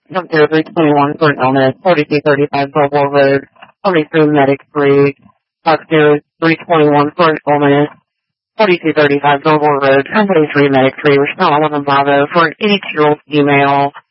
Up there, 321 for an illness, 4235 Belleville Road, 42 Medic 3. Up there, 321 for an illness, 4235 Belleville Road, 123 Medic 3. We're still 11 Bravo for an 82-year-old female.